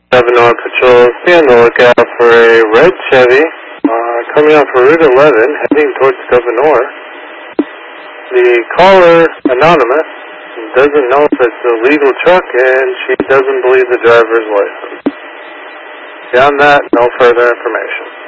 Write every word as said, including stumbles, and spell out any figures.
Governor Patrol, be on the lookout for a red Chevy uh, coming off of Route eleven, heading towards Governor. The caller, anonymous, doesn't know if it's a legal truck, and she doesn't believe the driver's license. Beyond that, no further information.